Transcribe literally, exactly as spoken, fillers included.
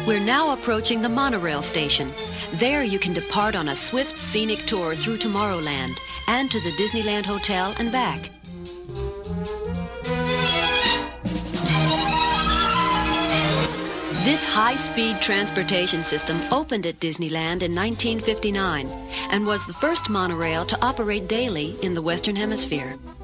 We're now approaching the monorail station. There you can depart on a swift scenic tour through Tomorrowland and to the Disneyland Hotel and back. This high-speed transportation system opened at Disneyland in nineteen fifty-nine and was the first monorail to operate daily in the Western Hemisphere.